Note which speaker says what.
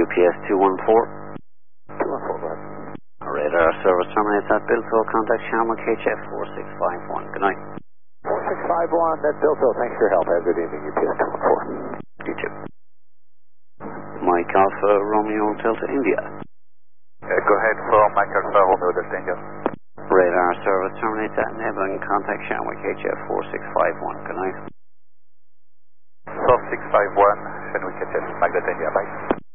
Speaker 1: UPS 214.
Speaker 2: 214, go ahead.
Speaker 1: Radar service terminates at Bilto. Contact Shamrock HF 4651. Good night.
Speaker 2: 4651, that's Bilto. Thanks for your help. Have a good evening, UPS 214.
Speaker 1: You too. Mike Alpha Romeo Delta India.
Speaker 3: Go ahead for Mike Alpha Romeo Delta India.
Speaker 1: Radar service terminates at Neblan. Contact Shamrock HF 4651. Good night.
Speaker 3: 4651, Shamrock HF, Mike Delta India. Bye.